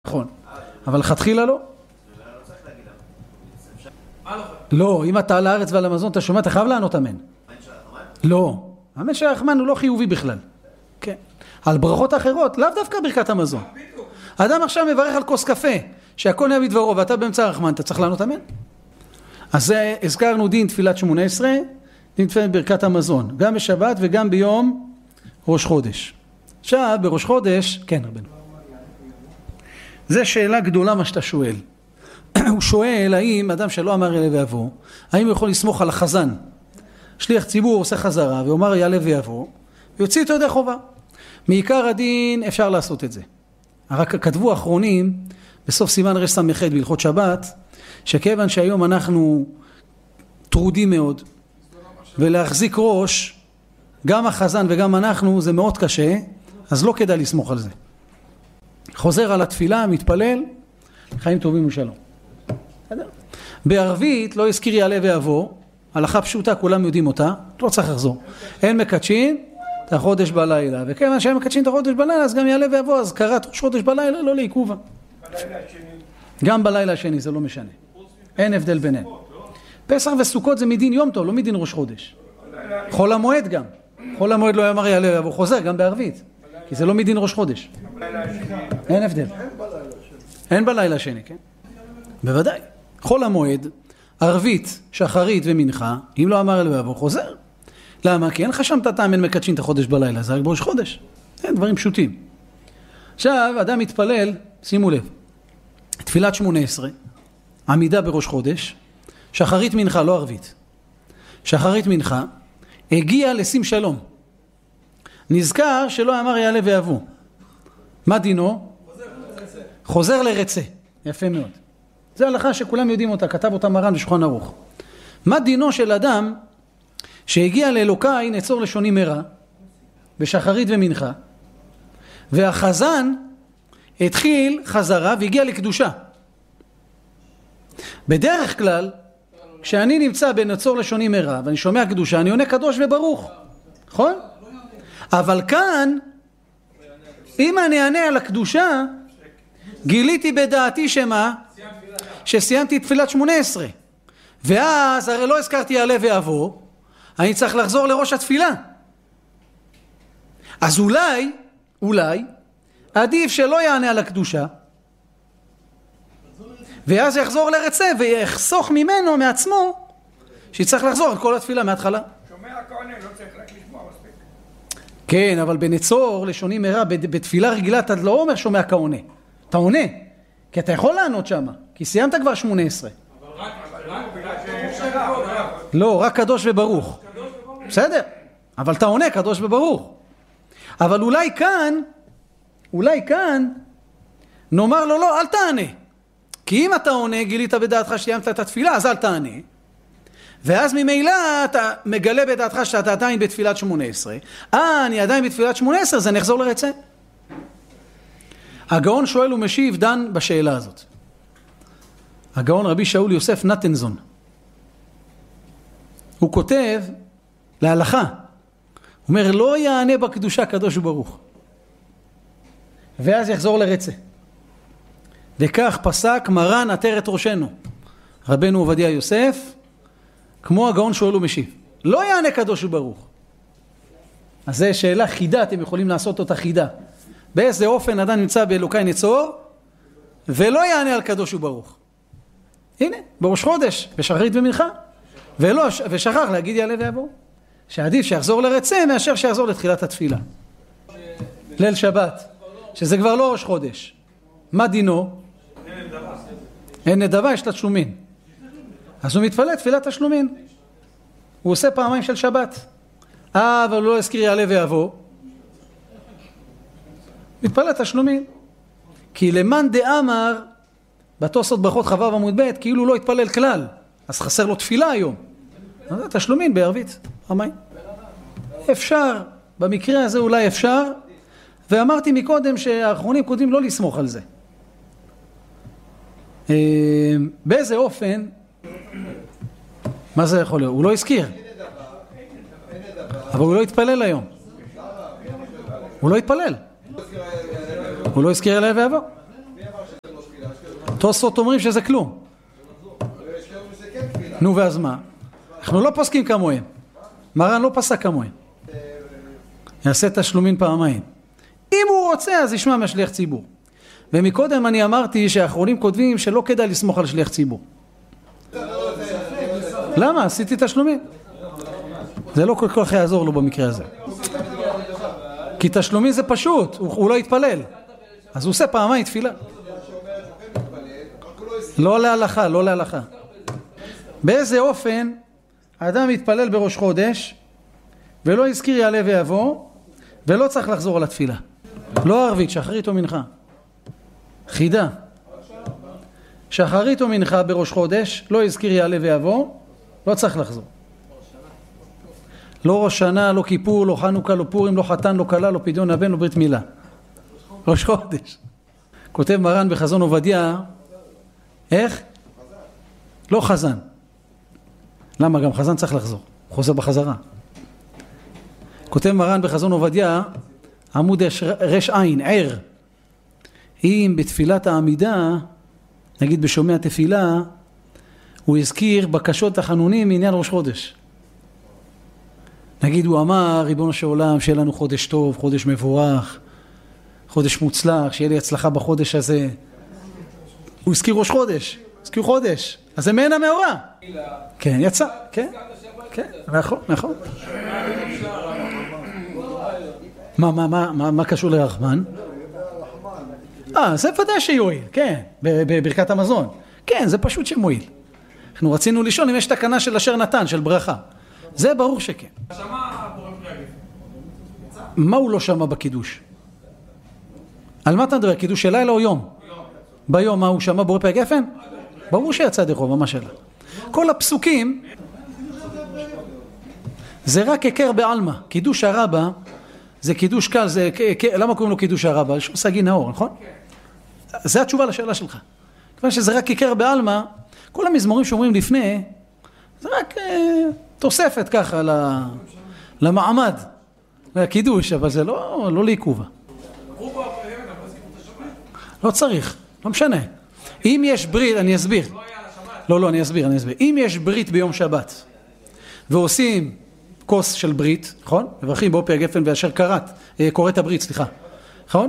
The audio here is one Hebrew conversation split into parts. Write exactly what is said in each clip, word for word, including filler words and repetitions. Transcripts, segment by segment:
נכון, אבל לכתחילה לא. לא, אם אתה על הארץ ועל המזון אתה שומע, אתה חייב לענות אמן. לא, אמן של הרחמן הוא לא חיובי בכלל. כן. על ברכות אחרות, לאו דווקא ברכת המזון. האדם עכשיו מברך על כוס קפה, שהכל נהיה בדברו ואתה באמצע הרחמן, אתה צריך לענות אמן. אז זה, הזכרנו דין תפילת שמונה עשרה, דין תפילת ברכת המזון, גם בשבת וגם ביום ראש חודש. עכשיו, בראש חודש, כן רבנו. זה שאלה גדולה מה שאתה שואל. הוא שואל האם אדם שלא אמר יעלה ויבוא, האם הוא יכול לסמוך על החזן. שליח ציבור עושה חזרה ואומר יעלה ויבוא, ויוציא אותו ידי חובה. מעיקר הדין אפשר לעשות את זה. רק כתבו האחרונים, בסוף סימן רש ס"ח בהלכות שבת, שכיוון שהיום אנחנו טרודים מאוד, ולהחזיק ראש, גם החזן וגם אנחנו, זה מאוד קשה, אז לא כדאי לסמוך על זה. חוזר על התפילה, מתפלל, חיים טובים ושלום. בערבית לא הזכיר יעלה ויבוא, הלכה פשוטה, כולם יודעים אותה, לא צריך לחזור. אין מקדשים את החודש בלילה, וכיוון שאין מקדשים את החודש בלילה, אז גם יעלה ויבוא, אז קראת ראש חודש בלילה, לא לעיכובה. גם בלילה השני, זה לא משנה. אין הבדל ביניהם. פסח וסוכות זה מדין יום טוב, לא מדין ראש חודש. חול המועד גם. חול המועד לא אמר יעלה ויבוא, חוזר גם בערבית. כי זה לא מדין ראש חודש. אין הבדל. אין בלילה השני, כן? בוודאי. חול המועד, ערבית, שחרית ומנחה, אם לא אמר יעלה ויבוא, חוזר. למה? כי אין לך שם את הטעם, אין מקדשים את החודש בלילה, זה רק בראש חודש. אין דברים פשוטים. עכשיו, אדם מתפלל, שימו לב, תפילת שמונה עשרה, עמידה בראש חודש, שחרית מנחה, לא ערבית. שחרית מנחה, הגיע לשים שלום. נזכר שלא אמר יעלה ויבוא. מה דינו? חוזר לרצה. יפה מאוד. זה הלכה שכולם יודעים אותה, כתב אותה מרן בשולחן ערוך. מה דינו של אדם שהגיע לאלוקי נצור לשוני מרע, בשחרית ומנחה, והחזן התחיל חזרה והגיע לקדושה. בדרך כלל, כשאני נמצא בנצור לשוני מרע ואני שומע קדושה, אני עונה קדוש וברוך. נכון? אבל כאן, אם אני אענה על הקדושה, גיליתי בדעתי שמה? שסיימתי תפילת שמונה עשרה. ואז הרי לא הזכרתי יעלה ויבוא, אני צריך לחזור לראש התפילה. אז אולי, אולי, עדיף שלא יענה על הקדושה, ואז יחזור לרצה ויחסוך ממנו, מעצמו, שצריך לחזור על כל התפילה מההתחלה. שומע הכהנה, לא צריך רק לשמוע מספיק. כן, אבל בנצור, לשוני מרע, בתפילה רגילה אתה לא אומר שומע כהנה. אתה עונה, כי אתה יכול לענות שם, כי סיימת כבר שמונה עשרה. אבל רק, לא, רק קדוש וברוך. בסדר, אבל אתה עונה קדוש וברוך. אבל אולי כאן, אולי כאן, נאמר לו לא, אל תענה. כי אם אתה עונה, גילית בדעתך שסיימת את התפילה, אז אל תענה. ואז ממילא אתה מגלה בדעתך שאתה עדיין בתפילת שמונה עשרה. אה, אני עדיין בתפילת שמונה עשרה, אז אני אחזור לרצה. הגאון שואל ומשיב דן בשאלה הזאת. הגאון רבי שאול יוסף נתנזון. הוא כותב להלכה. הוא אומר, לא יענה בקדושה קדוש וברוך. ואז יחזור לרצה. וכך פסק מרן עטרת ראשנו. רבנו עובדיה יוסף, כמו הגאון שואל ומשיב. לא יענה קדוש וברוך. אז זו שאלה חידה, אתם יכולים לעשות אותה חידה. באיזה אופן אדם נמצא באלוקי נצור, ולא יענה על קדוש וברוך. הנה, בראש חודש, בשחרית ומנחה, ולא, ושכח להגיד יעלה ויבוא. שעדיף שיחזור לרצה, מאשר שיחזור לתחילת התפילה. ליל שבת, שזה כבר לא ראש חודש. מה דינו? אין נדבה, יש תשלומין. אז הוא מתפלל תפילת תשלומין. הוא עושה פעמיים של שבת. אה, אבל הוא לא הזכיר יעלה ויבוא. מתפלל תשלומין. כי למאן דאמר, בתוספות ברכות כ"ו עמוד ב', כאילו לא התפלל כלל. אז חסר לו תפילה היום. אז תשלומין בערבית. פעמיים. אפשר, במקרה הזה אולי אפשר, ואמרתי מקודם שהאחרונים קודמים לא לסמוך על זה. באיזה אופן, מה זה יכול להיות? הוא לא הזכיר. אבל הוא לא התפלל היום. הוא לא התפלל. הוא לא הזכיר יעלה ויבוא. תוספות אומרים שזה כלום. נו ואז מה? אנחנו לא פוסקים כמוהם. מרן לא פסק כמוהם. יעשה תשלומין פעמיים. אם הוא רוצה אז ישמע מהשליח ציבור. ומקודם אני אמרתי שהאחרונים כותבים שלא כדאי לסמוך על שליח ציבור. למה? עשיתי תשלומין. זה לא כל כך יעזור לו במקרה הזה. כי תשלומין זה פשוט, הוא, הוא לא יתפלל. אז הוא עושה פעמיים תפילה. לא להלכה, לא להלכה. באיזה אופן האדם יתפלל בראש חודש ולא יזכיר יעלה ויבוא ולא צריך לחזור על התפילה. לא ערבית, שחרית או מנחה. חידה. שחרית או מנחה בראש חודש, לא יזכיר יעלה ויבוא, לא צריך לחזור. לא ראש שנה, לא כיפור, לא חנוכה, לא פורים, לא חתן, לא כלה, לא פדיון הבן, לא ברית מילה. ראש חודש. כותב מרן בחזון עובדיה, איך? לא חזן. למה? גם חזן צריך לחזור. הוא חוזר בחזרה. כותב מרן בחזון עובדיה, עמוד רש עין, ער. אם בתפילת העמידה, נגיד בשומע תפילה, הוא הזכיר בקשות החנונים מעניין ראש חודש. נגיד הוא אמר, ריבונו של עולם, שיהיה לנו חודש טוב, חודש מבורך, חודש מוצלח, שיהיה לי הצלחה בחודש הזה. הוא הזכיר ראש חודש, הזכיר חודש. אז זה מעין המאורע. כן, יצא, כן, כן, נכון, נכון. מה, מה, מה, מה, מה קשור לרחמן? אה, זה ודאי שיועיל, כן, בברכת המזון. כן, זה פשוט שמועיל. אנחנו רצינו לשאול אם יש תקנה של אשר נתן, של ברכה. זה ברור שכן. מה הוא לא שמע בקידוש? על מה אתה מדבר? קידוש של לילה או יום? ביום מה הוא שמע בורא פרי הגפן? ברור שיצא ידי חובה, מה שלה. כל הפסוקים זה רק הכר בעלמא. קידוש הרבה זה קידוש קל, זה, למה קוראים לו קידוש הרבה? שהוא סגי נאור, נכון? זה התשובה לשאלה שלך. כיוון שזה רק הכר בעלמא, כל המזמורים שאומרים לפני, זה רק אה, תוספת ככה למעמד, לקידוש, אבל זה לא, לא לעיכובה. לא צריך, לא משנה. אם יש ברית, אני אסביר. לא, לא, אני אסביר, אני אסביר. אם יש ברית ביום שבת, ועושים כוס של ברית, נכון? מברכים בורא פרי הגפן ואשר קראת, קוראת הברית, סליחה. נכון?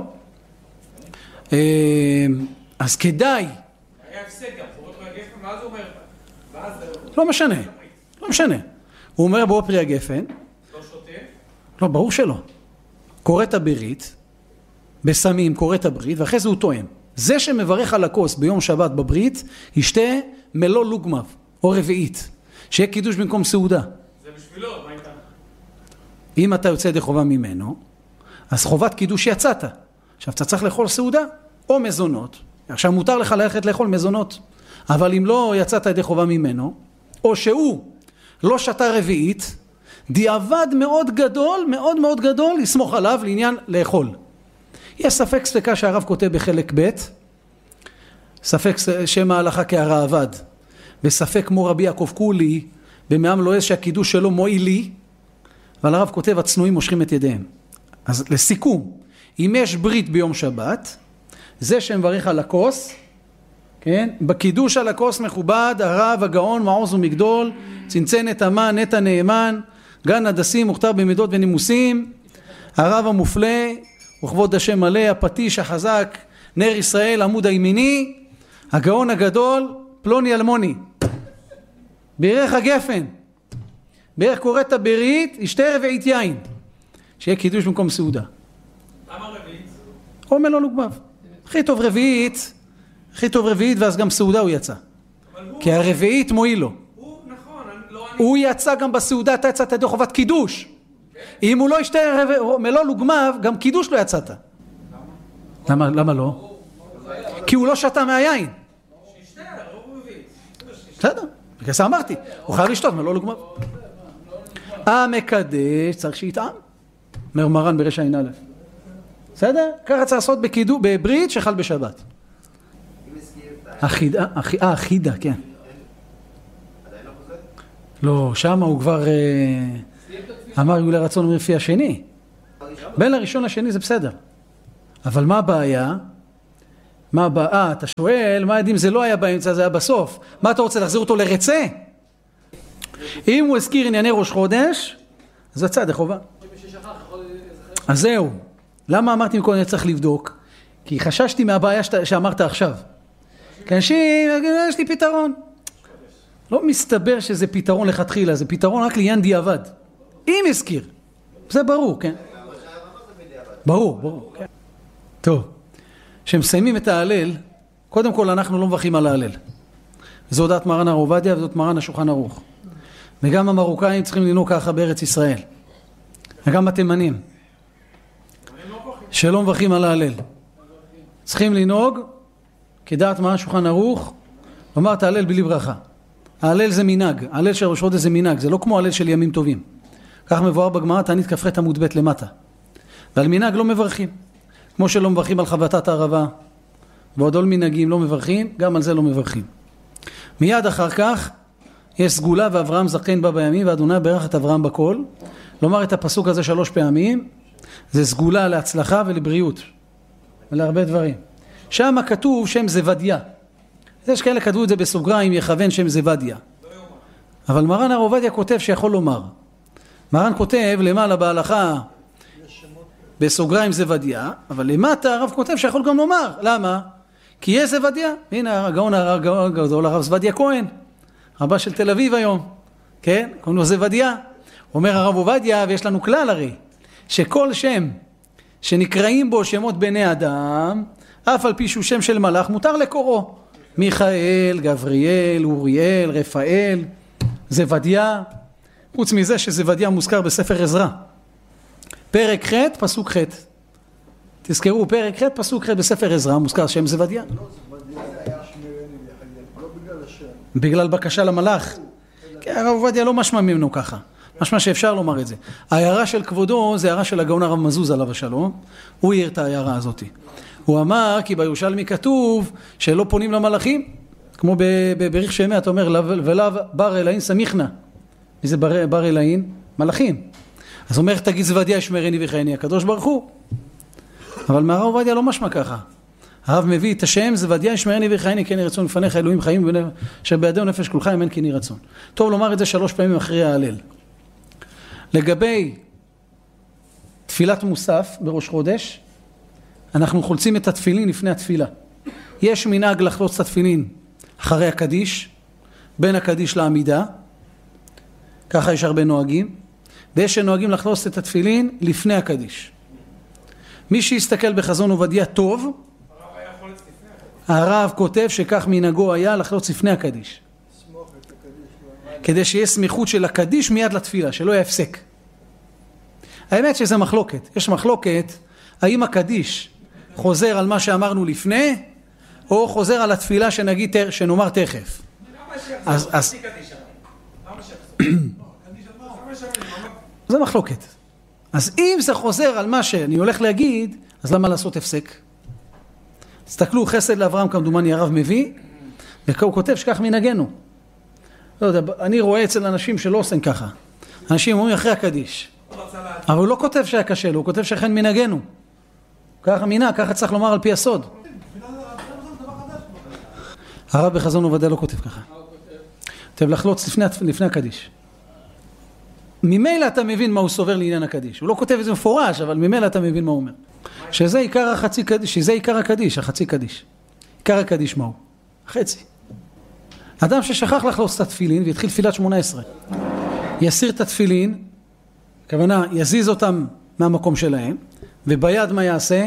אז כדאי. היה הפסק גם, בורא פרי הגפן, מה זה אומר? לא משנה, לא משנה. הוא אומר בורא פרי הגפן. לא שותה? לא, ברור שלא. קוראת הברית, בסמים קוראת הברית, ואחרי זה הוא טועם. זה שמברך על הכוס ביום שבת בברית, ישתה מלוא לוגמב, או רביעית, שיהיה קידוש במקום סעודה. זה בשבילו, מה איתה? אם אתה יוצא ידי חובה ממנו, אז חובת קידוש יצאת. עכשיו אתה צריך לאכול סעודה, או מזונות. עכשיו מותר לך ללכת לאכול מזונות, אבל אם לא יצאת ידי חובה ממנו, או שהוא לא שתה רביעית, דיעבד מאוד גדול, מאוד מאוד גדול, לסמוך עליו לעניין לאכול. יש ספק ספקה שהרב כותב בחלק ב', ספק שם ההלכה כהרעבד, וספק כמו רבי יעקב קולי, במעם לועז שהקידוש שלו מועיל לי, אבל הרב כותב הצנועים מושכים את ידיהם. אז לסיכום, אם יש ברית ביום שבת, זה שמברך על הכוס, כן? בקידוש על הכוס מכובד, הרב, הגאון, מעוז ומגדול, צנצנת המן, נטע נאמן, גן הדסים, מוכתר במידות ונימוסים, הרב המופלא, וכבוד השם מלא, הפטיש החזק, נר ישראל, עמוד הימיני, הגאון הגדול, פלוני אלמוני. בירך הגפן, בירך קוראת הברית, ישתה רביעית יין, שיהיה קידוש במקום סעודה. למה רביעית? או מלוא לוגמב. הכי טוב רביעית, הכי טוב רביעית, ואז גם סעודה הוא יצא. כי הרביעית מועיל לו. הוא, נכון, לא אני... הוא יצא גם בסעודה, אתה יצאת ידי חובת קידוש. אם הוא לא ישתה מלוא לוגמב, גם קידוש לא יצאת. למה? למה לא? כי הוא לא שתה מהיין. שישתה, הוא רביעית. בסדר, בגלל זה אמרתי, הוא חייב לשתות מלוא לוגמב. המקדש צריך שיטעם. אומר מרן ברש עין א'. בסדר? ככה צריך לעשות בקידוש, בברית שחל בשבת. אחידה, אה, אחידה, כן. לא, שם הוא כבר אמר יהיו לרצון מרפי השני. בין הראשון לשני זה בסדר. אבל מה הבעיה? מה בא? אתה שואל, מה יודעים, זה לא היה באמצע, זה היה בסוף. מה אתה רוצה, להחזיר אותו לרצה? אם הוא הזכיר ענייני ראש חודש, אז הצד החובה. אז זהו. למה אמרתי מקודם אני צריך לבדוק? כי חששתי מהבעיה שאמרת עכשיו. כי אנשים, יש לי פתרון. לא מסתבר שזה פתרון לכתחילה, זה פתרון רק לעניין דיעבד. אם הזכיר. זה ברור, כן? ברור, ברור. כן. טוב. כשמסיימים את ההלל, קודם כל אנחנו לא מברכים על ההלל. זו דעת מרן הר עובדיה וזאת מרן השולחן ערוך. וגם המרוקאים צריכים לנהוג ככה בארץ ישראל. וגם התימנים. שלא מברכים על ההלל. צריכים לנהוג כדעת מרן השולחן ערוך, ואמר את ההלל בלי ברכה. ההלל זה מנהג, ההלל של ראש חודש זה מנהג, זה לא כמו ההלל של ימים טובים. כך מבואר בגמרא תענית כ"ח עמוד ב' למטה. ועל מנהג לא מברכים. כמו שלא מברכים על חבטת הערבה, ועוד עוד מנהגים לא מברכים, גם על זה לא מברכים. מיד אחר כך יש סגולה ואברהם זקן בא בימים, ואדוני ברך את אברהם בכל. לומר את הפסוק הזה שלוש פעמים, זה סגולה להצלחה ולבריאות, ולהרבה דברים. שם כתוב שם זוודיה. יש כאלה כתבו את זה בסוגריים, יכוון שם זוודיה. אבל מרן הר עובדיה כותב שיכול לומר. מרן כותב למעלה בהלכה, בסוגריים זוודיה, אבל למטה הרב כותב שיכול גם לומר. למה? כי יש זוודיה. הנה הגאון הגדול הרב זוודיה כהן, רבה של תל אביב היום. כן? קוראים לו זוודיה. אומר הרב עובדיה, ויש לנו כלל הרי, שכל שם שנקראים בו שמות בני אדם, אף על פי שהוא שם של מלאך, מותר לקוראו. מיכאל, גבריאל, אוריאל, רפאל, זוודיה. חוץ מזה שזוודיה מוזכר בספר עזרא. פרק ח' פסוק ח'. תזכרו, פרק ח' פסוק ח' בספר עזרא מוזכר שם זוודיה. לא, זוודיה זה היה שמרני ויחייל, לא בגלל השם. בגלל בקשה למלאך. כי הרב עובדיה לא משמע ממנו ככה. משמע שאפשר לומר את זה. ההערה של כבודו זה הערה של הגאון הרב מזוז עליו השלום. הוא העיר את ההערה הזאת. הוא אמר כי בירושלמי כתוב שלא פונים למלאכים, כמו בבריך שמע, אתה אומר ולאו בר אלוהין סמיכנה. מי זה בר, בר אלוהין? מלאכים. אז אומר תגיד זוודיה ישמרני ויחייני הקדוש ברוך הוא. אבל מהרב עובדיה לא משמע ככה. הרב מביא את השם זוודיה ישמרני ויחייני כן יהי רצון לפניך אלוהים חיים שבידינו נפש כולך אמן כן יהי רצון. טוב לומר את זה שלוש פעמים אחרי ההלל. לגבי תפילת מוסף בראש חודש, אנחנו חולצים את התפילין לפני התפילה. יש מנהג לחלוץ את התפילין אחרי הקדיש, בין הקדיש לעמידה, ככה יש הרבה נוהגים, ויש שנוהגים לחלוץ את התפילין לפני הקדיש. מי שיסתכל בחזון עובדיה טוב, הרב כותב שכך מנהגו היה לחלוץ לפני הקדיש. כדי שיהיה סמיכות של הקדיש מיד לתפילה, שלא יהיה הפסק. האמת שזה מחלוקת. יש מחלוקת, האם הקדיש חוזר על מה שאמרנו לפני, או חוזר על התפילה שנגיד, שנאמר תכף. אז, אז... זה מחלוקת. אז אם זה חוזר על מה שאני הולך להגיד, אז למה לעשות הפסק? תסתכלו, חסד לאברהם כמדומני הרב מביא, והוא כותב שכך מנהגנו. לא יודע, אני רואה אצל אנשים שלא עושים ככה. אנשים אומרים אחרי הקדיש. אבל הוא לא כותב שהיה קשה לו, הוא כותב שכן מנהגנו. ככה מינה, ככה צריך לומר על פי הסוד. הרב בחזון עובדיה לא כותב ככה. כותב לחלוץ לפני, לפני הקדיש. ממילא אתה מבין מה הוא סובר לעניין הקדיש. הוא לא כותב את זה מפורש, אבל ממילא אתה מבין מה הוא אומר. שזה עיקר החצי קדיש, שזה עיקר הקדיש, החצי קדיש. עיקר הקדיש מהו? החצי. אדם ששכח לחלוץ את התפילין והתחיל תפילת שמונה עשרה. יסיר את התפילין, הכוונה יזיז אותם מהמקום שלהם, וביד מה יעשה?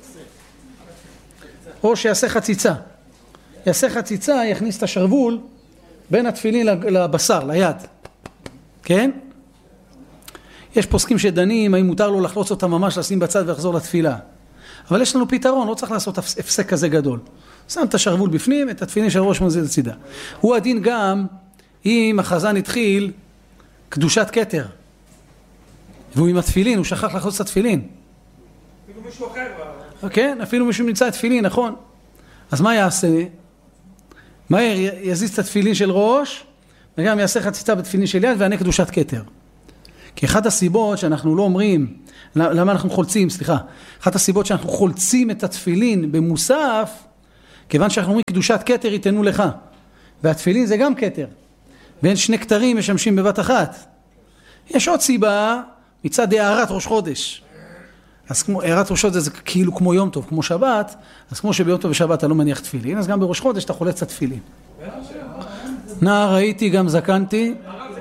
או שיעשה חציצה. יעשה חציצה, יכניס את השרוול בין התפילין לבשר, ליד. כן? יש פוסקים שדנים, האם מותר לו לחלוץ אותם ממש, לשים בצד ולחזור לתפילה. אבל יש לנו פתרון, לא צריך לעשות הפסק כזה גדול. שם את השרוול בפנים, את התפילין של ראש מזיד הצידה. הוא הדין גם, אם החזן התחיל קדושת כתר, והוא עם התפילין, הוא שכח לחלוץ את התפילין. אפילו מישהו אחר. כן, אפילו מישהו נמצא התפילין, נכון. אז מה יעשה? מהר יזיז את התפילין של ראש, וגם יעשה חציצה בתפילין של יד, וענה קדושת כתר. כי אחת הסיבות שאנחנו לא אומרים, למה אנחנו חולצים, סליחה, אחת הסיבות שאנחנו חולצים את התפילין במוסף, כיוון שאנחנו אומרים קדושת כתר ייתנו לך, והתפילין זה גם כתר, ואין שני כתרים משמשים בבת אחת. יש עוד סיבה מצד הערת ראש חודש. אז כמו הערת ראש חודש זה כאילו כמו יום טוב, כמו שבת, אז כמו שביום טוב ושבת אתה לא מניח תפילין, אז גם בראש חודש אתה חולץ את התפילין. נער ראיתי גם זקנתי,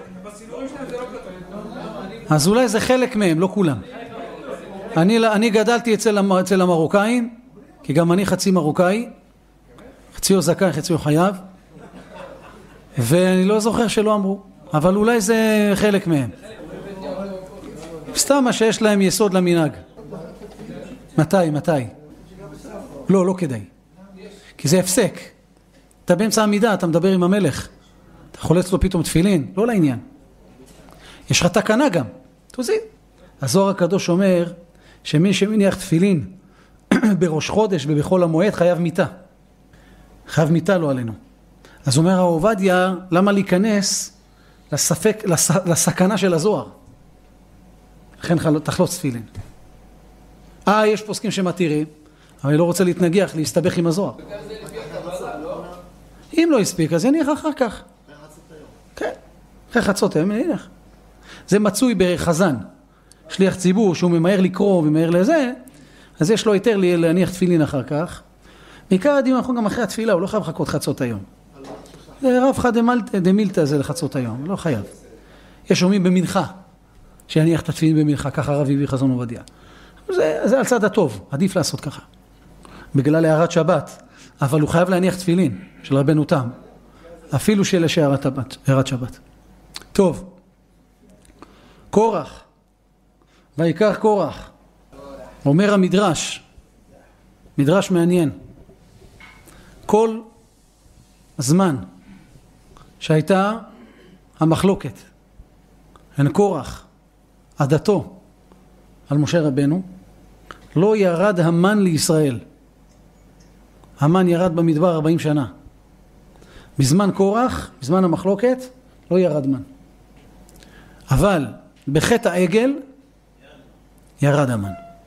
אז אולי זה חלק מהם, לא כולם. אני, אני גדלתי אצל, אצל המרוקאים, כי גם אני חצי מרוקאי, חציו זקן, חציו חייב, ואני לא זוכר שלא אמרו, אבל אולי זה חלק מהם. סתם מה שיש להם יסוד למנהג. מתי, מתי? לא, לא כדאי. כי זה הפסק. אתה באמצע עמידה, אתה מדבר עם המלך. אתה חולץ לו פתאום תפילין, לא לעניין. יש לך תקנה גם. תוזין. הזוהר הקדוש אומר שמי שמניח תפילין בראש חודש ובחול המועד חייב מיטה. חייב מיטה לא עלינו. אז אומר העובדיה, למה להיכנס לספק, לס, לסכנה של הזוהר? לכן תחלוץ תפילין. אה, יש פוסקים שמתירים, אבל אני לא רוצה להתנגח, להסתבך עם הזוהר. אם לא הספיק, אז יניח אחר כך. כן, אחרי חצות היום, יניח. זה מצוי בחזן. שליח ציבור שהוא ממהר לקרוא וממהר לזה, אז יש לו היתר להניח תפילין אחר כך. בעיקר הדיון אנחנו גם אחרי התפילה, הוא לא חייב לחכות חצות היום. רב חד דמילתא זה לחצות היום, לא חייב. יש אומרים במנחה, שיניח את התפילין במנחה, ככה רב הביא חזון עובדיה. זה, זה על צד הטוב, עדיף לעשות ככה. בגלל הערת שבת, אבל הוא חייב להניח תפילין של רבנו תם, אפילו של הערת שבת, הערת שבת. טוב, קורח, ויקח קורח, אומר המדרש, מדרש מעניין, כל הזמן שהייתה המחלוקת בין קורח עדתו על משה רבנו, לא ירד המן לישראל. המן ירד במדבר ארבעים שנה. בזמן קורח, בזמן המחלוקת, לא ירד מן. אבל בחטא העגל ירד המן.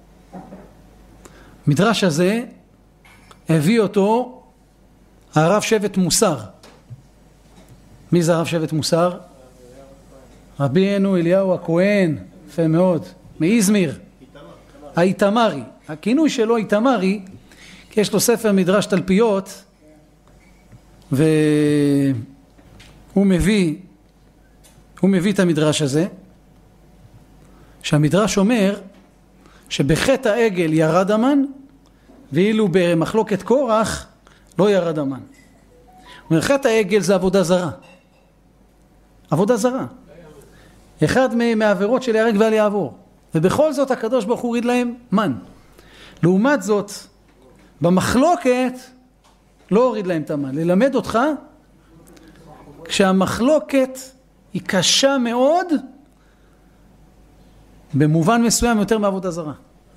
מדרש הזה הביא אותו הרב שבט מוסר. מי זה הרב שבט מוסר? רבינו אליהו הכהן, יפה מאוד, מאיזמיר, האיתמרי. הכינוי שלו איתמרי, כי יש לו ספר מדרש תלפיות, והוא מביא, הוא מביא את המדרש הזה, שהמדרש אומר שבחטא העגל ירד המן, ואילו במחלוקת קורח לא ירד המן. חטא העגל זה עבודה זרה. עבודה זרה. אחד מהעבירות של יהרג ואל יעבור. ובכל זאת הקדוש ברוך הוא הוריד להם מן. לעומת זאת, במחלוקת לא הוריד להם את המן. ללמד אותך, כשהמחלוקת היא קשה מאוד, במובן מסוים יותר מעבודה זרה.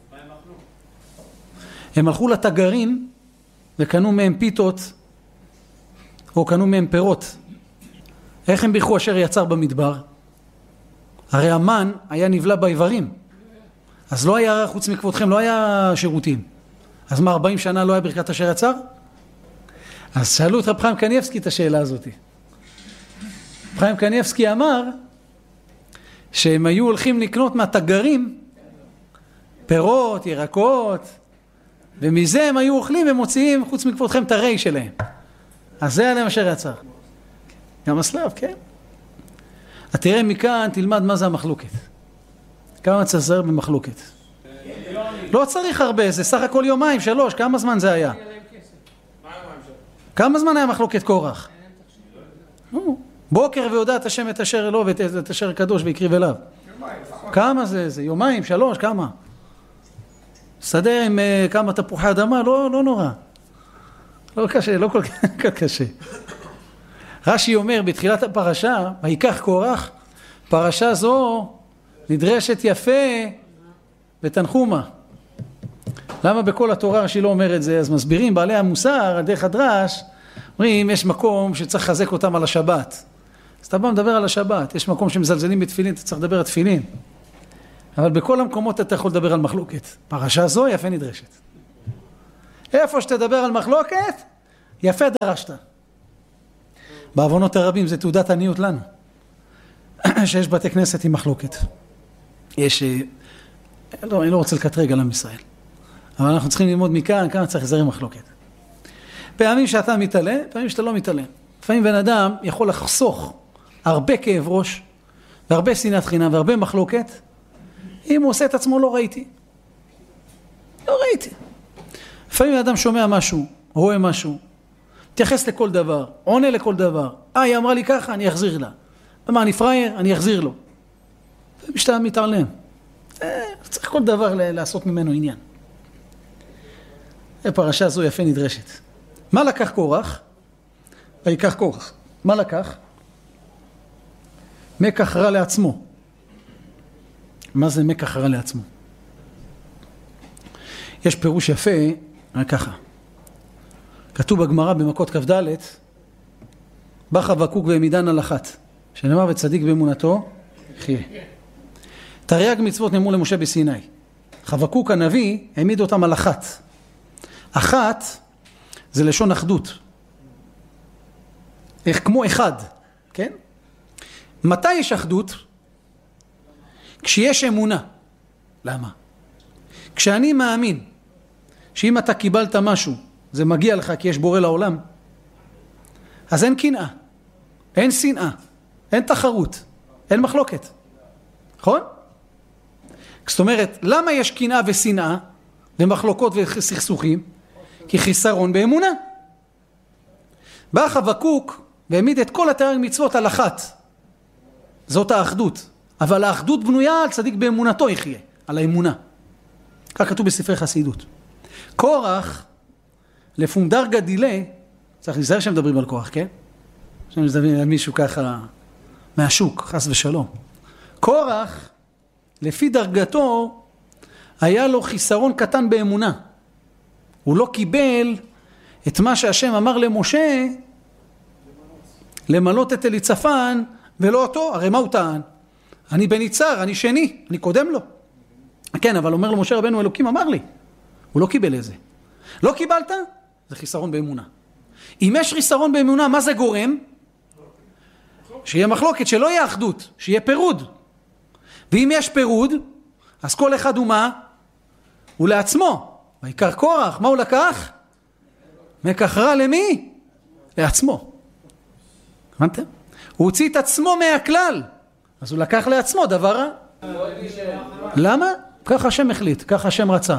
הם הלכו לתגרים וקנו מהם פיתות, או קנו מהם פירות. איך הם בירכו אשר יצר במדבר? הרי המן היה נבלע באיברים. אז לא היה, חוץ מכבודכם, לא היה שירותים. אז מה, ארבעים שנה לא היה ברכת אשר יצר? אז שאלו את רב חיים קניבסקי את השאלה הזאת. רב חיים קניבסקי אמר שהם היו הולכים לקנות מהתגרים פירות, ירקות, ומזה הם היו אוכלים ומוציאים חוץ מכבודכם את הרי שלהם. אז זה עליהם אשר יצר. גם הסלב, כן? תראה מכאן, תלמד מה זה המחלוקת. כמה צריך במחלוקת. לא צריך הרבה, זה סך הכל יומיים, שלוש, כמה זמן זה היה? כמה זמן היה מחלוקת קורח? בוקר ויודעת השם את אשר אלו ואת אשר קדוש ויקריב אליו. כמה זה? זה יומיים, שלוש, כמה? סדר עם כמה תפוחי אדמה, לא, לא נורא. לא קשה, לא כל כך קשה. רש"י אומר בתחילת הפרשה, ויקח קורח, פרשה זו נדרשת יפה בתנחומה. למה בכל התורה רש"י לא אומר את זה? אז מסבירים בעלי המוסר, על דרך הדרש, אומרים יש מקום שצריך לחזק אותם על השבת. אז אתה בא מדבר על השבת, יש מקום שמזלזלים בתפילין, אתה צריך לדבר על תפילין. אבל בכל המקומות אתה יכול לדבר על מחלוקת. פרשה זו יפה נדרשת. איפה שתדבר על מחלוקת, יפה דרשת. בעוונות הרבים זה תעודת עניות לנו. שיש בתי כנסת עם מחלוקת. יש, לא, אני לא רוצה לקטרג על עם ישראל. אבל אנחנו צריכים ללמוד מכאן, כאן צריך לזרם מחלוקת. פעמים שאתה מתעלה, פעמים שאתה לא מתעלה. לפעמים בן אדם יכול לחסוך הרבה כאב ראש, והרבה שנאת חינם, והרבה מחלוקת, אם הוא עושה את עצמו לא ראיתי. לא ראיתי. לפעמים אדם שומע משהו, רואה משהו, מתייחס לכל דבר, עונה לכל דבר. אה, היא אמרה לי ככה, אני אחזיר לה. ומה, אני פרייר, אני אחזיר לו. ומשתה מתעלם. צריך כל דבר לעשות ממנו עניין. הפרשה הזו יפה נדרשת. מה לקח קורח? ויקח קורח. מה לקח? מקח רע לעצמו. מה זה מקח רע לעצמו? יש פירוש יפה, ככה. כתוב בגמרא במכות כ"ד, בא חבקוק והעמידן על אחת, שנאמר וצדיק באמונתו, חיה. תרי"ג מצוות נאמרו למשה בסיני. חבקוק הנביא העמיד אותם על אחת. אחת זה לשון אחדות. איך כמו אחד, כן? מתי יש אחדות? כשיש אמונה. למה? כשאני מאמין שאם אתה קיבלת משהו, זה מגיע לך כי יש בורא לעולם, אז אין קנאה, אין שנאה, אין תחרות, אין מחלוקת. נכון? זאת אומרת, למה יש קנאה ושנאה ומחלוקות וסכסוכים? כי חיסרון באמונה. בא חבקוק והעמיד את כל התרי"ג מצוות על אחת. זאת האחדות. אבל האחדות בנויה על צדיק באמונתו יחיה, על האמונה. כך כתוב בספרי חסידות. קורח, לפונדר גדילה, צריך להיזהר שמדברים על קורח, כן? שמדברים על מישהו ככה מהשוק, חס ושלום. קורח, לפי דרגתו, היה לו חיסרון קטן באמונה. הוא לא קיבל את מה שהשם אמר למשה, למלות את אליצפן, ולא אותו. הרי מה הוא טען? אני בניצר, אני שני, אני קודם לו. כן, אבל אומר לו משה רבנו, אלוקים אמר לי. הוא לא קיבל את זה. לא קיבלת? זה חיסרון באמונה. אם יש חיסרון באמונה, מה זה גורם? שיהיה מחלוקת, שלא יהיה אחדות, שיהיה פירוד. ואם יש פירוד, אז כל אחד הוא מה? הוא לעצמו. ויקח קורח, מה הוא לקח? מקח רע למי? לעצמו. הבנתם? הוא הוציא את עצמו מהכלל. אז הוא לקח לעצמו דבר רע. למה? ככה השם החליט, ככה השם רצה.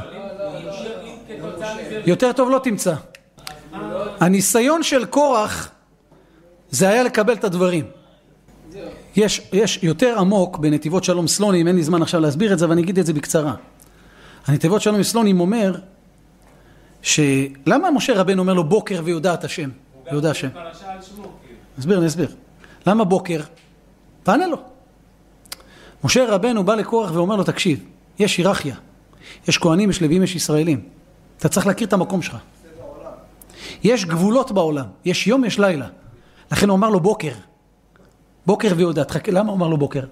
יותר טוב לא תמצא. הניסיון של קורח זה היה לקבל את הדברים. יש, יש יותר עמוק בנתיבות שלום סלונים, אין לי זמן עכשיו להסביר את זה, אבל אני אגיד את זה בקצרה. הנתיבות שלום סלונים אומר, שלמה משה רבנו אומר לו בוקר ויודעת השם? ויודע השם. אסביר, אני אסביר. למה בוקר? תענה לו. משה רבנו בא לקורח ואומר לו, תקשיב, יש היררכיה. יש כהנים, יש לוויים, יש ישראלים. אתה צריך להכיר את המקום שלך. יש גבולות בעולם. יש יום, יש לילה. לכן הוא אמר לו בוקר. בוקר ויודעת. למה הוא אמר לו בוקר?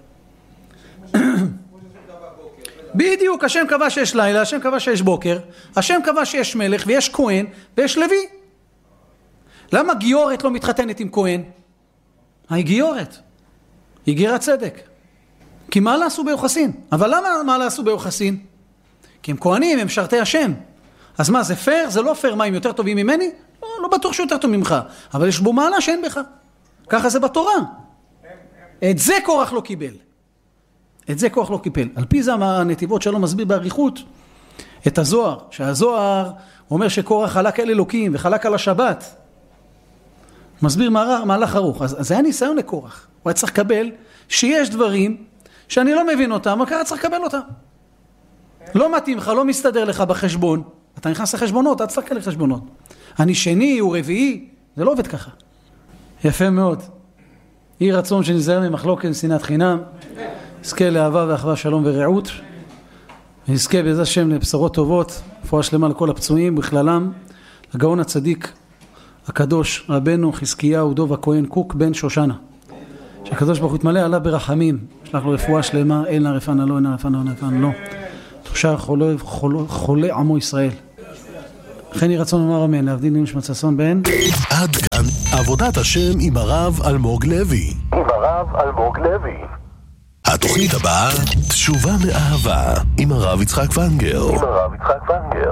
בדיוק, השם קבע שיש לילה, השם קבע שיש בוקר, השם קבע שיש מלך ויש כהן ויש לוי. למה גיורת לא מתחתנת עם כהן? היא גיורת. היא גירת צדק. כי מה לעשו ביוחסין? אבל למה מה לעשו ביוחסין? כי הם כהנים, הם משרתי השם. אז מה, זה פייר? זה לא פייר. מה, הם יותר טובים ממני? לא, לא בטוח שיותר טוב ממך. אבל יש בו מעלה שאין בך. ככה זה בתורה. את זה קורח לא קיבל. את זה קורח לא קיבל. על פי זה הנתיבות שלו מסביר בעריכות את הזוהר. שהזוהר אומר שקורח חלק על אלוקים וחלק על השבת. מסביר מהלך ארוך. אז זה היה ניסיון לקורח. הוא היה צריך לקבל שיש דברים שאני לא מבין אותם, אבל ככה צריך לקבל אותם. לא מתאים לך, לא מסתדר לך בחשבון. אתה נכנס לחשבונות, אתה צריך לקבל לחשבונות. אני שני, הוא רביעי, זה לא עובד ככה. יפה מאוד. יהי רצון שנזהר ממחלוקת שנאת חינם, נזכה לאהבה ואחווה, שלום ורעות, ונזכה בעזרת השם לבשורות טובות, רפואה שלמה לכל הפצועים בכללם, הגאון הצדיק הקדוש רבנו חזקיהו דוב הכהן קוק בן שושנה, שהקדוש ברוך הוא יתמלא עליו ברחמים, שלח לו רפואה שלמה, אין לה רפנה לא, אין לה רפנה לא, רפנה לא, תחושה חולה, חולה, חולה עמו ישראל. לכן יהי רצון לומר אמן, להבדיל נשמת ששון בן עד כאן עבודת השם עם הרב אלמוג לוי. עם הרב אלמוג לוי. התוכנית הבאה, תשובה מאהבה, עם הרב יצחק ונגר. עם הרב יצחק ונגר.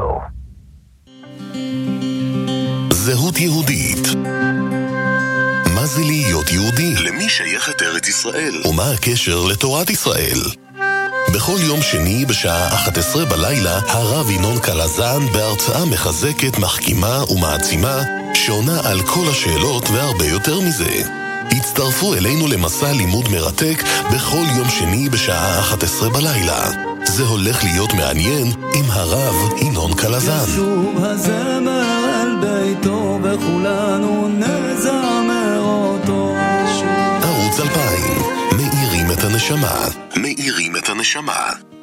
זהות יהודית. מה זה להיות יהודי? למי שייכת ארץ ישראל? ומה הקשר לתורת ישראל? בכל יום שני בשעה אחת עשרה בלילה, הרב ינון קלזן בהרצאה מחזקת, מחכימה ומעצימה, שעונה על כל השאלות והרבה יותר מזה. הצטרפו אלינו למסע לימוד מרתק בכל יום שני בשעה אחת עשרה בלילה. זה הולך להיות מעניין עם הרב ינון קלזן. ישוב הזמר אל ביתו וכולנו נזמר אותו. ערוץ אלפיים, מאירים את הנשמה, מאירים את הנשמה.